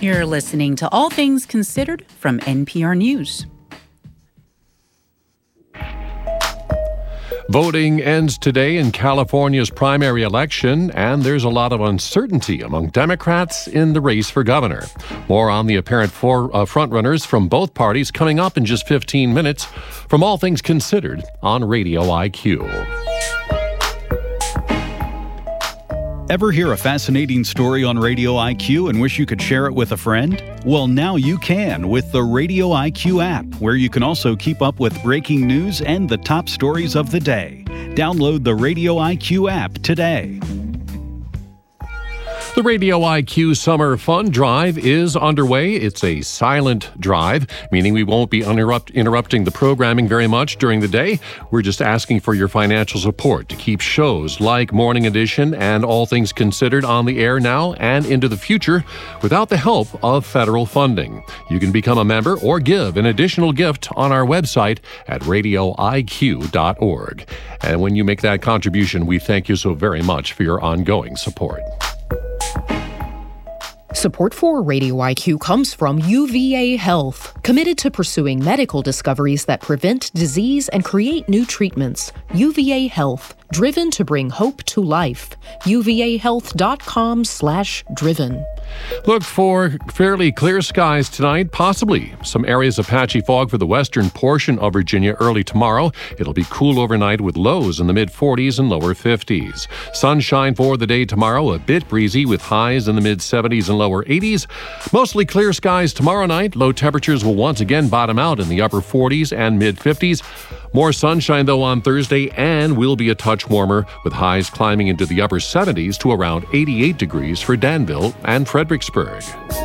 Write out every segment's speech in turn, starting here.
You're listening to All Things Considered from NPR News. Voting ends today in California's primary election, and there's a lot of uncertainty among Democrats in the race for governor. More on the apparent frontrunners from both parties coming up in just 15 minutes from All Things Considered on Radio IQ. Ever hear a fascinating story on Radio IQ and wish you could share it with a friend? Well, now you can with the Radio IQ app, where you can also keep up with breaking news and the top stories of the day. Download the Radio IQ app today. The Radio IQ Summer Fund Drive is underway. It's a silent drive, meaning we won't be interrupting the programming very much during the day. We're just asking for your financial support to keep shows like Morning Edition and All Things Considered on the air now and into the future without the help of federal funding. You can become a member or give an additional gift on our website at radioiq.org. And when you make that contribution, we thank you so very much for your ongoing support. Support for Radio IQ comes from UVA Health, committed to pursuing medical discoveries that prevent disease and create new treatments. UVA Health, driven to bring hope to life. uvahealth.com/driven. Look for fairly clear skies tonight, possibly some areas of patchy fog for the western portion of Virginia early tomorrow. It'll be cool overnight with lows in the mid-40s and lower 50s. Sunshine for the day tomorrow, a bit breezy with highs in the mid-70s and lower 80s. Mostly clear skies tomorrow night. Low temperatures will once again bottom out in the upper 40s and mid-50s. More sunshine, though, on Thursday, and will be a touch warmer, with highs climbing into the upper 70s to around 88 degrees for Danville and Fredericksburg.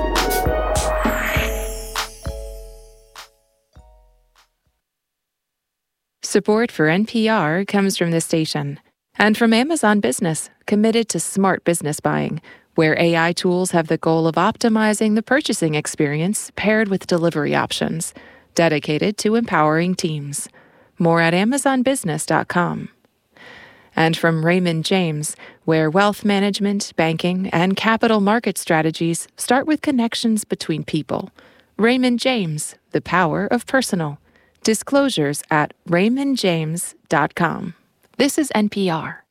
Support for NPR comes from this station and from Amazon Business, committed to smart business buying, where AI tools have the goal of optimizing the purchasing experience paired with delivery options, dedicated to empowering teams. More at amazonbusiness.com. And from Raymond James, where wealth management, banking, and capital market strategies start with connections between people. Raymond James, the power of personal. Disclosures at raymondjames.com. This is NPR.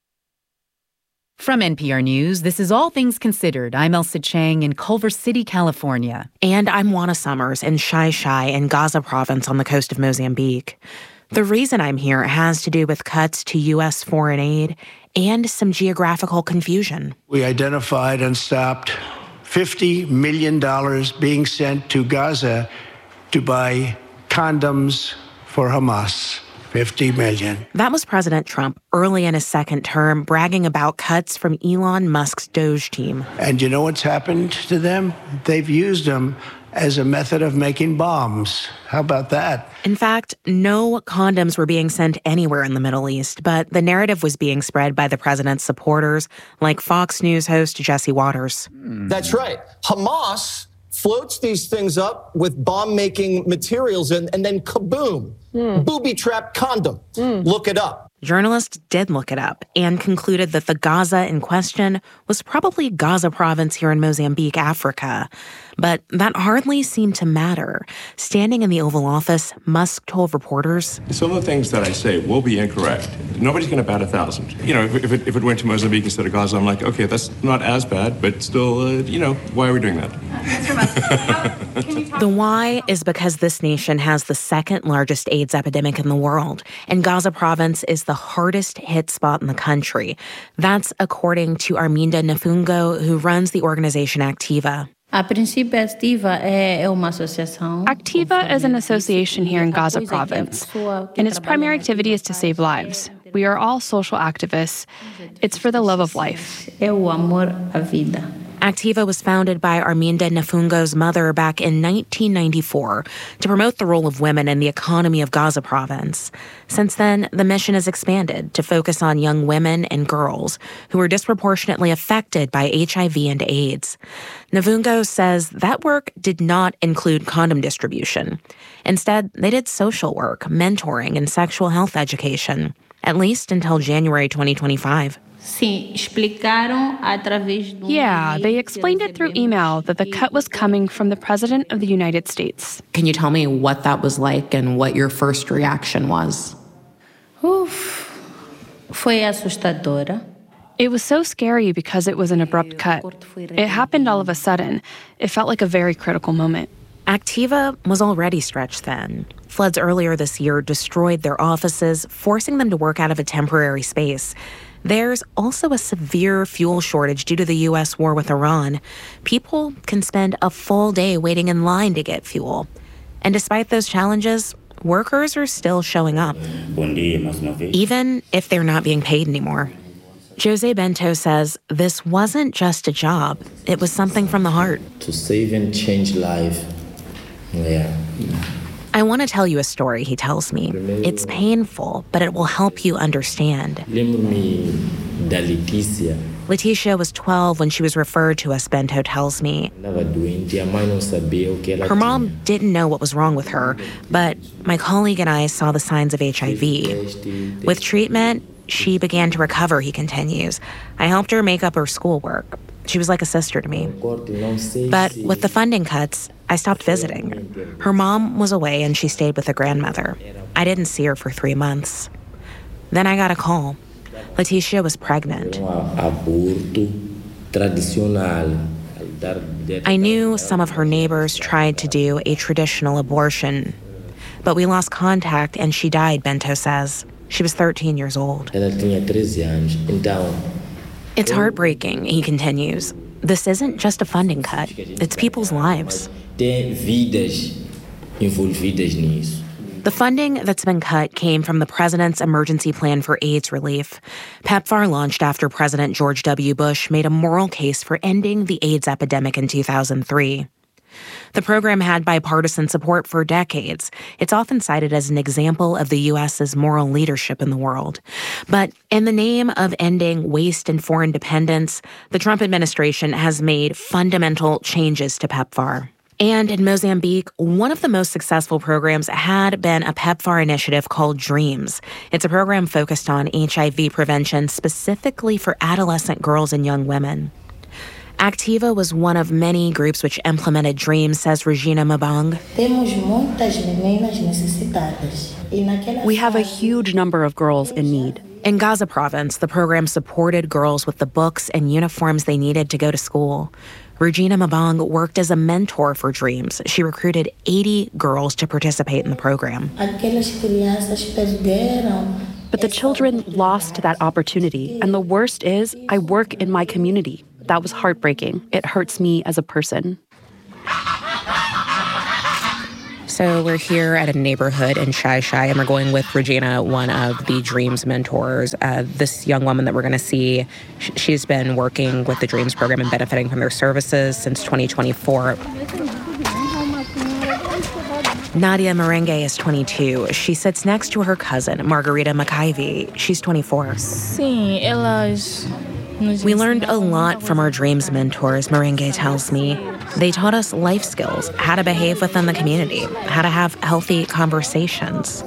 From NPR News, this is All Things Considered. I'm Elsa Chang in Culver City, California. And I'm Juana Summers in Xai-Xai in Gaza province on the coast of Mozambique. The reason I'm here has to do with cuts to U.S. foreign aid and some geographical confusion. We identified and stopped $50 million being sent to Gaza to buy condoms for Hamas. $50 million. That was President Trump early in his second term, bragging about cuts from Elon Musk's Doge team. And you know what's happened to them? They've used them as a method of making bombs. How about that? In fact, no condoms were being sent anywhere in the Middle East, but the narrative was being spread by the president's supporters, like Fox News host Jesse Waters. That's right. Hamas floats these things up with bomb-making materials and then kaboom, booby-trapped condom. Look it up. Journalists did look it up and concluded that the Gaza in question was probably Gaza province here in Mozambique, Africa. But that hardly seemed to matter. Standing in the Oval Office, Musk told reporters, "Some of the things that I say will be incorrect. Nobody's going to bat 1,000. You know, if it went to Mozambique instead of Gaza, I'm like, okay, that's not as bad, but still, why are we doing that?" The why is because this nation has the second largest AIDS epidemic in the world, and Gaza province is the hardest hit spot in the country. That's according to Arminda Nafungo, who runs the organization Activa. Activa is an association here in Gaza province, and its primary activity is to save lives. We are all social activists. It's for the love of life. Activa was founded by Arminda Nafungo's mother back in 1994 to promote the role of women in the economy of Gaza province. Since then, the mission has expanded to focus on young women and girls who are disproportionately affected by HIV and AIDS. Nafungo says that work did not include condom distribution. Instead, they did social work, mentoring, and sexual health education, at least until January 2025. Yeah, they explained it through email that the cut was coming from the President of the United States. Can you tell me what that was like and what your first reaction was? Foi assustadora. It was so scary because it was an abrupt cut. It happened all of a sudden. It felt like a very critical moment. Activa was already stretched thin. Floods earlier this year destroyed their offices, forcing them to work out of a temporary space. There's also a severe fuel shortage due to the U.S. war with Iran. People can spend a full day waiting in line to get fuel. And despite those challenges, workers are still showing up, even if they're not being paid anymore. Jose Bento says this wasn't just a job. It was something from the heart. To save and change life. Yeah. I want to tell you a story, he tells me. It's painful, but it will help you understand. Leticia was 12 when she was referred to us, Bento tells me. Her mom didn't know what was wrong with her, but my colleague and I saw the signs of HIV. With treatment, she began to recover, he continues. I helped her make up her schoolwork. She was like a sister to me. But with the funding cuts, I stopped visiting. Her mom was away and she stayed with a grandmother. I didn't see her for 3 months. Then I got a call. Leticia was pregnant. I knew some of her neighbors tried to do a traditional abortion, but we lost contact and she died, Bento says. She was 13 years old. It's heartbreaking, he continues. This isn't just a funding cut. It's people's lives. The funding that's been cut came from the president's emergency plan for AIDS relief. PEPFAR launched after President George W. Bush made a moral case for ending the AIDS epidemic in 2003. The program had bipartisan support for decades. It's often cited as an example of the U.S.'s moral leadership in the world. But in the name of ending waste and foreign dependence, the Trump administration has made fundamental changes to PEPFAR. And in Mozambique, one of the most successful programs had been a PEPFAR initiative called DREAMS. It's a program focused on HIV prevention specifically for adolescent girls and young women. Activa was one of many groups which implemented DREAMS, says Regina Mabang. We have a huge number of girls in need. In Gaza province, the program supported girls with the books and uniforms they needed to go to school. Regina Mabang worked as a mentor for DREAMS. She recruited 80 girls to participate in the program. But the children lost that opportunity. And the worst is, I work in my community. That was heartbreaking. It hurts me as a person. So we're here at a neighborhood in Shai Shai, and we're going with Regina, one of the DREAMS mentors. This young woman that we're going to see, she's been working with the DREAMS program and benefiting from their services since 2024. Nadia Merengue is 22. She sits next to her cousin, Margarita McIvy. She's 24. We learned a lot from our DREAMS mentors, Merengue tells me. They taught us life skills, how to behave within the community, how to have healthy conversations.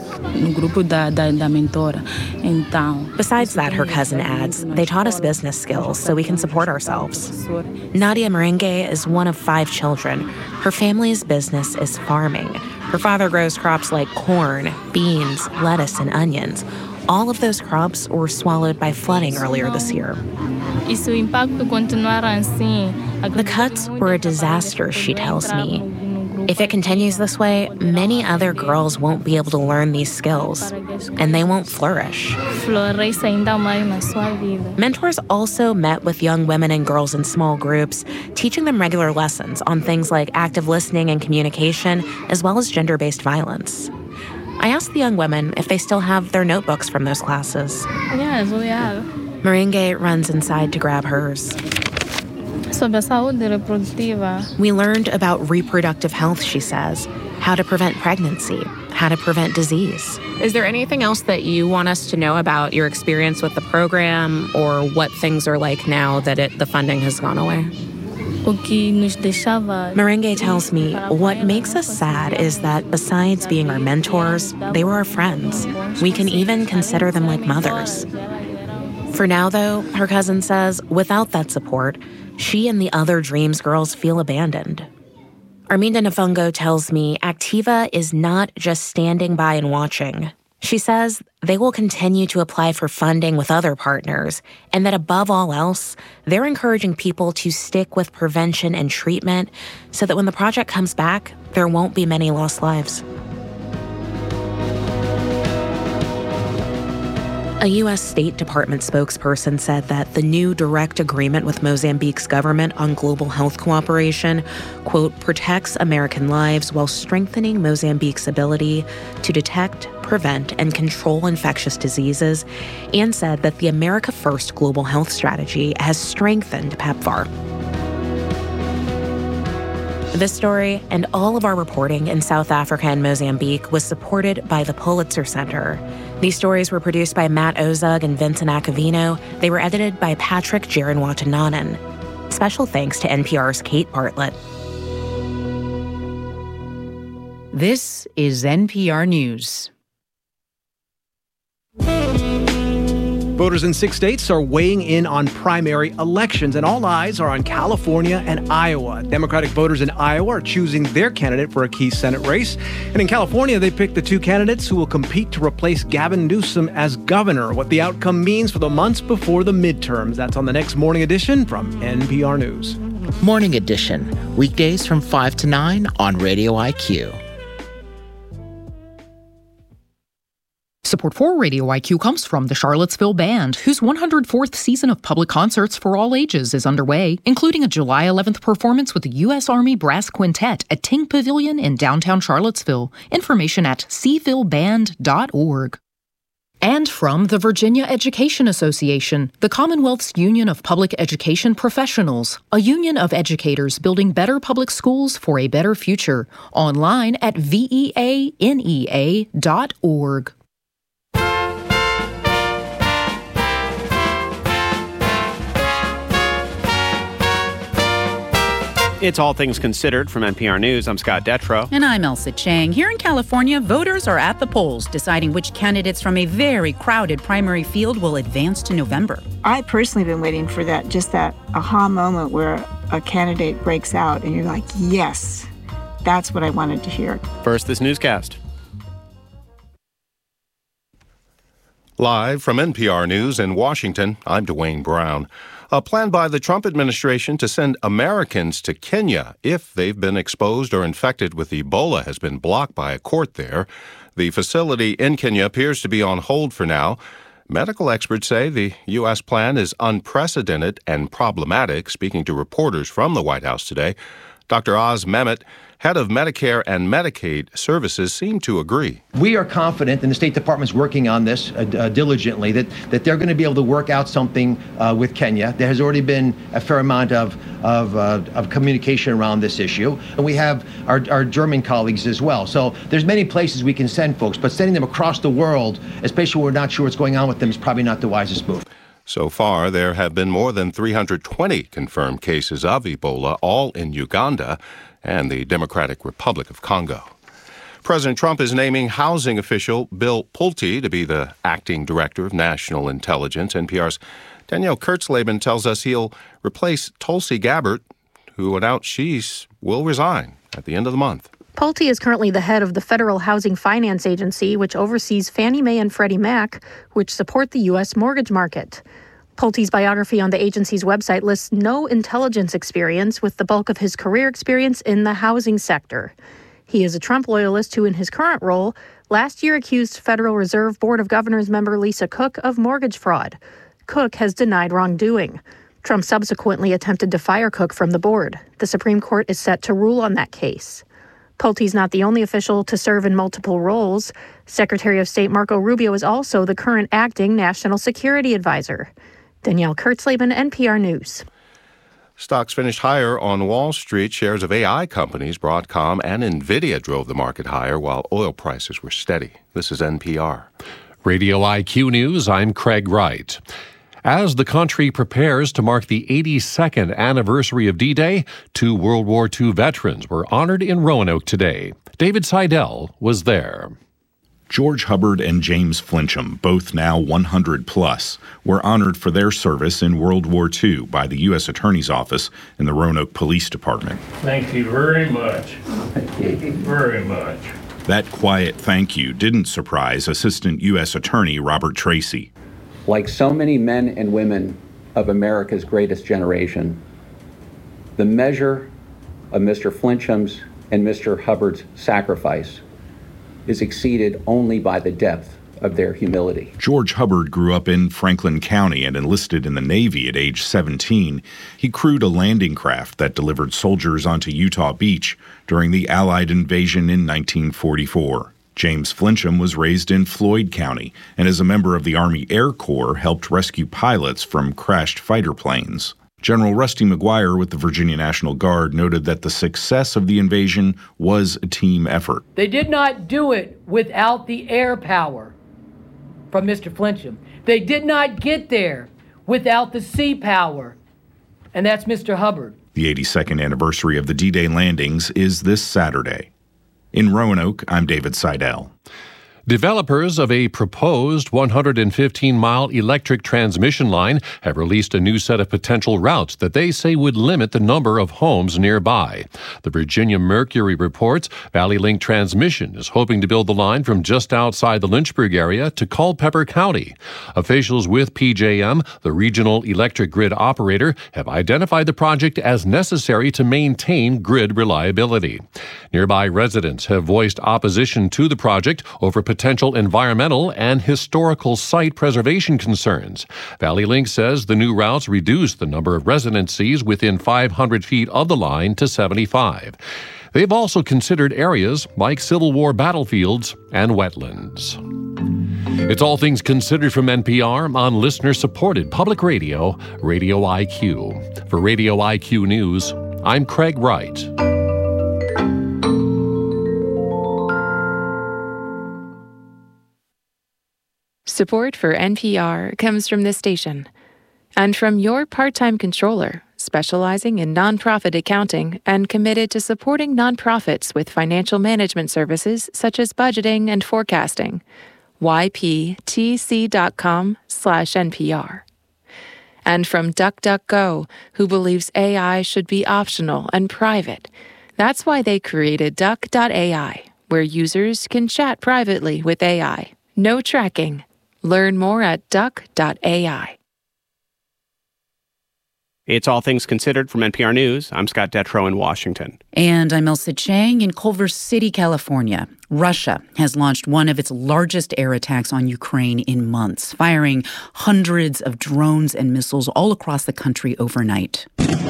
Besides that, her cousin adds, they taught us business skills so we can support ourselves. Nadia Merengue is one of 5 children. Her family's business is farming. Her father grows crops like corn, beans, lettuce, and onions. All of those crops were swallowed by flooding earlier this year. The cuts were a disaster, she tells me. If it continues this way, many other girls won't be able to learn these skills, and they won't flourish. Mentors also met with young women and girls in small groups, teaching them regular lessons on things like active listening and communication, as well as gender-based violence. I asked the young women if they still have their notebooks from those classes. Yes, we have. Merengue runs inside to grab hers. We learned about reproductive health, she says, how to prevent pregnancy, how to prevent disease. Is there anything else that you want us to know about your experience with the program or what things are like now that the funding has gone away? Merengue tells me what makes us sad is that besides being our mentors, they were our friends. We can even consider them like mothers. For now, though, her cousin says, without that support, she and the other Dreams girls feel abandoned. Arminda Nafungo tells me Activa is not just standing by and watching. She says they will continue to apply for funding with other partners, and that above all else, they're encouraging people to stick with prevention and treatment so that when the project comes back, there won't be many lost lives. A U.S. State Department spokesperson said that the new direct agreement with Mozambique's government on global health cooperation, quote, protects American lives while strengthening Mozambique's ability to detect, prevent, and control infectious diseases, and said that the America First global health strategy has strengthened PEPFAR. This story and all of our reporting in South Africa and Mozambique was supported by the Pulitzer Center. These stories were produced by Matt Ozug and Vincent Acavino. They were edited by Patrick Jaron-Watananen. Special thanks to NPR's Kate Bartlett. This is NPR News. Voters in 6 states are weighing in on primary elections, and all eyes are on California and Iowa. Democratic voters in Iowa are choosing their candidate for a key Senate race. And in California, they picked the two candidates who will compete to replace Gavin Newsom as governor. What the outcome means for the months before the midterms. That's on the next Morning Edition from NPR News. Morning Edition, weekdays from 5 to 9 on Radio IQ. Support for Radio IQ comes from the Charlottesville Band, whose 104th season of public concerts for all ages is underway, including a July 11th performance with the U.S. Army Brass Quintet at Ting Pavilion in downtown Charlottesville. Information at cvilleband.org. And from the Virginia Education Association, the Commonwealth's Union of Public Education Professionals, a union of educators building better public schools for a better future. Online at veanea.org. It's All Things Considered from NPR News. I'm Scott Detrow. And I'm Elsa Chang. Here in California, voters are at the polls deciding which candidates from a very crowded primary field will advance to November. I personally have been waiting for that aha moment where a candidate breaks out and you're like, yes, that's what I wanted to hear. First, this newscast. Live from NPR News in Washington, I'm Dwayne Brown. A plan by the Trump administration to send Americans to Kenya if they've been exposed or infected with Ebola has been blocked by a court there. The facility in Kenya appears to be on hold for now. Medical experts say the U.S. plan is unprecedented and problematic. Speaking to reporters from the White House today, Dr. Oz Mehmet, head of Medicare and Medicaid services, seem to agree. We are confident, and the State Department's working on this diligently, that they're going to be able to work out something with Kenya. There has already been a fair amount of communication around this issue. And we have our German colleagues as well. So there's many places we can send folks, but sending them across the world, especially when we're not sure what's going on with them, is probably not the wisest move. So far, there have been more than 320 confirmed cases of Ebola, all in Uganda and the Democratic Republic of Congo. President Trump is naming housing official Bill Pulte to be the acting director of national intelligence. NPR's Danielle Kurtzleben tells us he'll replace Tulsi Gabbard, who announced she will resign at the end of the month. Pulte is currently the head of the Federal Housing Finance Agency, which oversees Fannie Mae and Freddie Mac, which support the U.S. mortgage market. Pulte's biography on the agency's website lists no intelligence experience, with the bulk of his career experience in the housing sector. He is a Trump loyalist who, in his current role, last year accused Federal Reserve Board of Governors member Lisa Cook of mortgage fraud. Cook has denied wrongdoing. Trump subsequently attempted to fire Cook from the board. The Supreme Court is set to rule on that case. Pulte's not the only official to serve in multiple roles. Secretary of State Marco Rubio is also the current acting national security advisor. Danielle Kurtzleben, NPR News. Stocks finished higher on Wall Street. Shares of AI companies, Broadcom and NVIDIA, drove the market higher, while oil prices were steady. This is NPR. Radio IQ News, I'm Craig Wright. As the country prepares to mark the 82nd anniversary of D-Day, 2 World War II veterans were honored in Roanoke today. David Seidel was there. George Hubbard and James Flincham, both now 100 plus, were honored for their service in World War II by the U.S. Attorney's Office in the Roanoke Police Department. Thank you very much. Very much. That quiet thank you didn't surprise Assistant U.S. Attorney Robert Tracy. Like so many men and women of America's greatest generation, the measure of Mr. Flincham's and Mr. Hubbard's sacrifice is exceeded only by the depth of their humility. George Hubbard grew up in Franklin County and enlisted in the Navy at age 17. He crewed a landing craft that delivered soldiers onto Utah Beach during the Allied invasion in 1944. James Flincham was raised in Floyd County and as a member of the Army Air Corps helped rescue pilots from crashed fighter planes. General Rusty McGuire with the Virginia National Guard noted that the success of the invasion was a team effort. They did not do it without the air power from Mr. Flincham. They did not get there without the sea power, and that's Mr. Hubbard. The 82nd anniversary of the D-Day landings is this Saturday. In Roanoke, I'm David Seidel. Developers of a proposed 115-mile electric transmission line have released a new set of potential routes that they say would limit the number of homes nearby. The Virginia Mercury reports Valley Link Transmission is hoping to build the line from just outside the Lynchburg area to Culpeper County. Officials with PJM, the regional electric grid operator, have identified the project as necessary to maintain grid reliability. Nearby residents have voiced opposition to the project over potential environmental and historical site preservation concerns. Valley Link says the new routes reduce the number of residencies within 500 feet of the line to 75. They've also considered areas like Civil War battlefields and wetlands. It's All Things Considered from NPR on listener-supported public radio, Radio IQ. For Radio IQ News, I'm Craig Wright. Support for NPR comes from this station and from your part-time controller, specializing in nonprofit accounting and committed to supporting nonprofits with financial management services such as budgeting and forecasting. yptc.com/NPR. And from DuckDuckGo, who believes AI should be optional and private. That's why they created Duck.ai, where users can chat privately with AI. No tracking. Learn more at duck.ai. It's All Things Considered from NPR News. I'm Scott Detrow in Washington. And I'm Elsa Chang in Culver City, California. Russia has launched one of its largest air attacks on Ukraine in months, firing hundreds of drones and missiles all across the country overnight.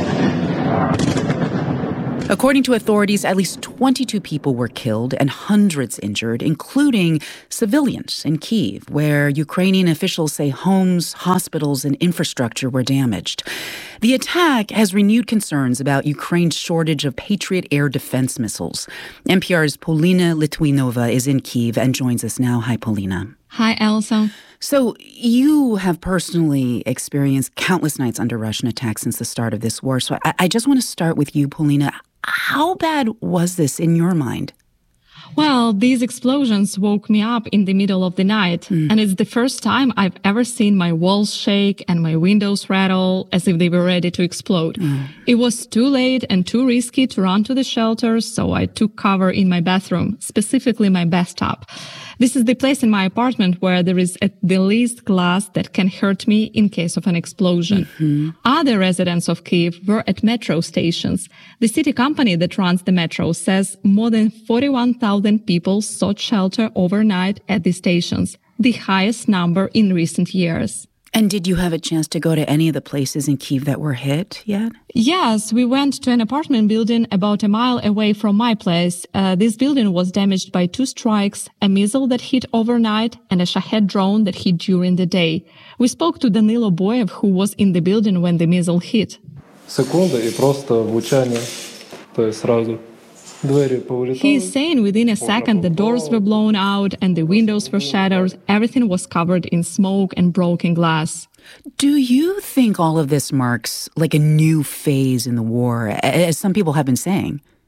According to authorities, at least 22 people were killed and hundreds injured, including civilians in Kyiv, where Ukrainian officials say homes, hospitals, and infrastructure were damaged. The attack has renewed concerns about Ukraine's shortage of Patriot air defense missiles. NPR's Polina Litvinova is in Kyiv and joins us now. Hi, Polina. Hi, Elsa. So you have personally experienced countless nights under Russian attack since the start of this war. So I just want to start with you, Polina. How bad was this in your mind? Well, these explosions woke me up in the middle of the night, and it's the first time I've ever seen my walls shake and my windows rattle as if they were ready to explode. It was too late and too risky to run to the shelters, so I took cover in my bathroom, specifically my bathtub. This is the place in my apartment where there is at the least glass that can hurt me in case of an explosion. Other residents of Kyiv were at metro stations. The city company that runs the metro says more than 41,000 people sought shelter overnight at the stations, the highest number in recent years. And did you have a chance to go to any of the places in Kyiv that were hit yet? Yes, we went to an apartment building about a mile away from my place. This building was damaged by 2 strikes, a missile that hit overnight and a Shahed drone that hit during the day. We spoke to Danilo Boyev, who was in the building when the missile hit. Секунда и просто влучание, то есть сразу. He is saying within a second the doors were blown out and the windows were shattered. Everything was covered in smoke and broken glass. Do you think all of this marks like a new phase in the war, as some people have been saying?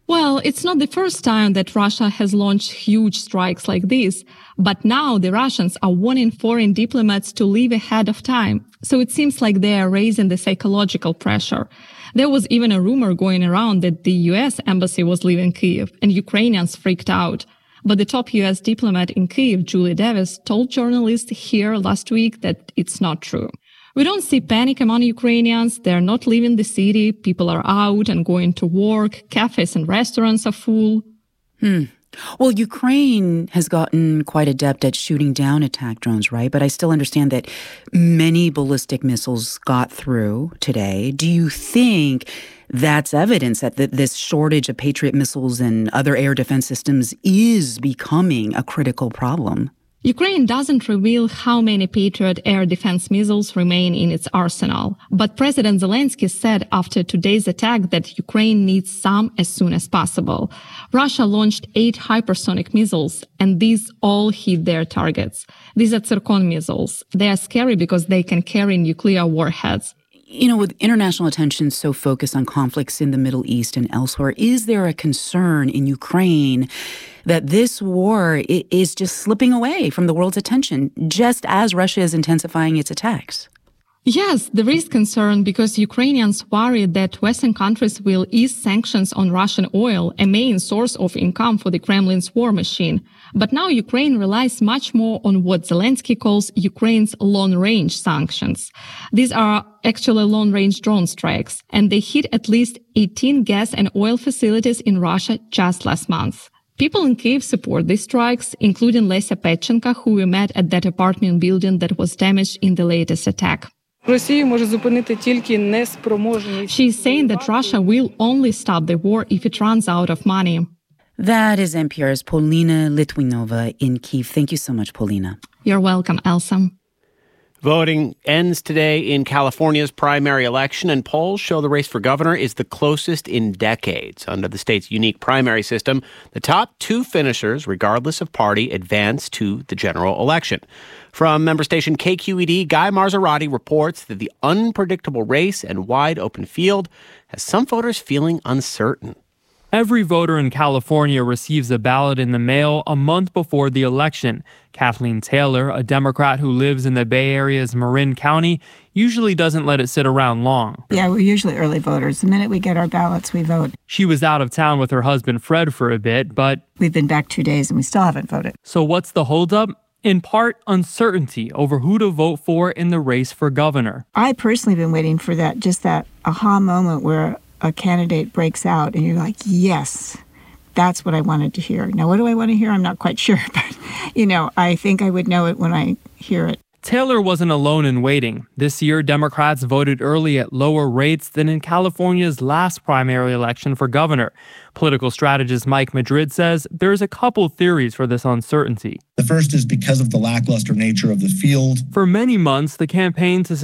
Well, it's not the first time that Russia has launched huge strikes like this, but now the Russians are warning foreign diplomats to leave ahead of time. So it seems like they are raising the psychological pressure. There was even a rumor going around that the U.S. embassy was leaving Kyiv, and Ukrainians freaked out. But the top U.S. diplomat in Kyiv, Julie Davis, told journalists here last week that it's not true. We don't see panic among Ukrainians. They're not leaving the city. People are out and going to work. Cafes and restaurants are full. Well, Ukraine has gotten quite adept at shooting down attack drones, right? But I still understand that many ballistic missiles got through today. Do you think that's evidence that this shortage of Patriot missiles and other air defense systems is becoming a critical problem? Ukraine doesn't reveal how many Patriot air defense missiles remain in its arsenal. But President Zelensky said after today's attack that Ukraine needs some as soon as possible. Russia launched 8 hypersonic missiles, and these all hit their targets. These are Tsirkon missiles. They are scary because they can carry nuclear warheads. You know, with international attention so focused on conflicts in the Middle East and elsewhere, is there a concern in Ukraine that this war is just slipping away from the world's attention, just as Russia is intensifying its attacks? Yes, there is concern because Ukrainians worry that Western countries will ease sanctions on Russian oil, a main source of income for the Kremlin's war machine. But now Ukraine relies much more on what Zelensky calls Ukraine's long-range sanctions. These are actually long-range drone strikes, and they hit at least 18 gas and oil facilities in Russia just last month. People in Kyiv support these strikes, including Lesya Petchenko, who we met at that apartment building that was damaged in the latest attack. She's saying that Russia will only stop the war if it runs out of money. That is NPR's Polina Litvinova in Kyiv. Thank you so much, Polina. You're welcome, Elsa. Voting ends today in California's primary election, and polls show the race for governor is the closest in decades. Under the state's unique primary system, the top 2 finishers, regardless of party, advance to the general election. From member station KQED, Guy Marzorati reports that the unpredictable race and wide open field has some voters feeling uncertain. Every voter in California receives a ballot in the mail a month before the election. Kathleen Taylor, a Democrat who lives in the Bay Area's Marin County, usually doesn't let it sit around long. Yeah, we're usually early voters. The minute we get our ballots, we vote. She was out of town with her husband Fred for a bit, but we've been back 2 days and we still haven't voted. So what's the holdup? In part, uncertainty over who to vote for in the race for governor. I personally have been waiting for that aha moment where a candidate breaks out and you're like, yes, that's what I wanted to hear. Now, what do I want to hear? I'm not quite sure, but, I think I would know it when I hear it. Taylor wasn't alone in waiting. This year, Democrats voted early at lower rates than in California's last primary election for governor. Political strategist Mike Madrid says there's a couple theories for this uncertainty. The first is because of the lackluster nature of the field. For many months, the campaign to